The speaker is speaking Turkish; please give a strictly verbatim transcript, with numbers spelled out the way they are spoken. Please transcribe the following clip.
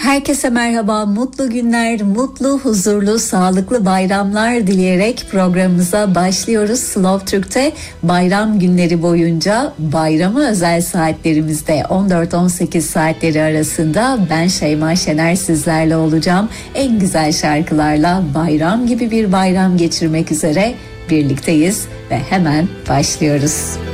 Herkese merhaba, mutlu günler, mutlu, huzurlu, sağlıklı bayramlar dileyerek programımıza başlıyoruz. Slow Türk'te bayram günleri boyunca bayrama özel saatlerimizde on dört on sekiz saatleri arasında ben Şeyma Şener sizlerle olacağım. En güzel şarkılarla bayram gibi bir bayram geçirmek üzere birlikteyiz ve hemen başlıyoruz.